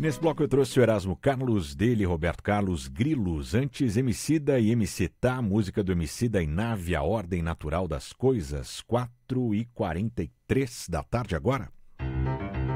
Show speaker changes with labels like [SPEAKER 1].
[SPEAKER 1] Nesse bloco eu trouxe o Erasmo Carlos, dele, Roberto Carlos, Grilos, antes Emicida e MC Tá, música do Emicida em Nave, a Ordem Natural das Coisas, 4h43 da tarde agora.